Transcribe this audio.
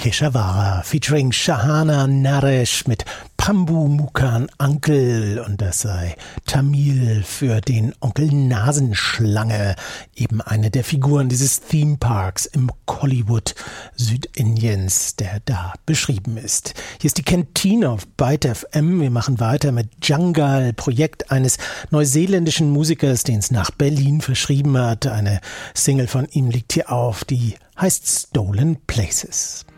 Peshawar featuring Shahana Naresh mit Pambu Mukan Uncle, und das sei Tamil für den Onkel Nasenschlange, eben eine der Figuren dieses Theme Parks im Kollywood Südindiens, der da beschrieben ist. Hier ist die Kantine auf Byte FM. Wir machen weiter mit Jungle, Projekt eines neuseeländischen Musikers, den es nach Berlin verschrieben hat. Eine Single von ihm liegt hier auf, die heißt Stolen Places.